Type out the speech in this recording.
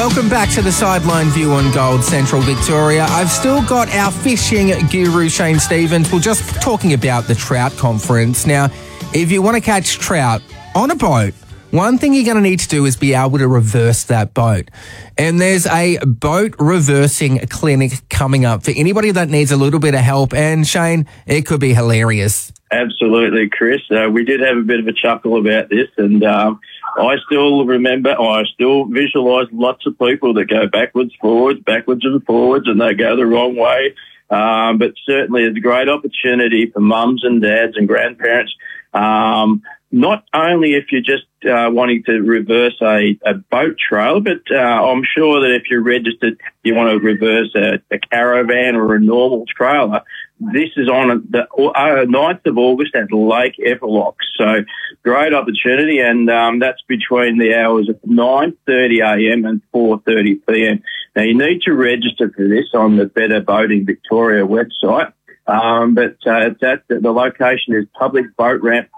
Welcome back to the Sideline View on Gold Central Victoria. I've still got our fishing guru, Shane Stevens. We're just talking about the trout conference. Now, if you want to catch trout on a boat, one thing you're going to need to do is be able to reverse that boat. And there's a boat reversing clinic coming up for anybody that needs a little bit of help. And Shane, it could be hilarious. Absolutely, Chris. We did have a bit of a chuckle about this, and I still visualise lots of people that go backwards and forwards, and they go the wrong way. But certainly it's a great opportunity for mums and dads and grandparents, not only if you're just wanting to reverse a boat trail, but I'm sure that if you're registered, you want to reverse a caravan or a normal trailer. This is on the 9th of August at Lake Everlock. So great opportunity, and that's between the hours of 9:30am and 4:30pm. Now, you need to register for this on the Better Boating Victoria website. But the location is Public Boat Ramp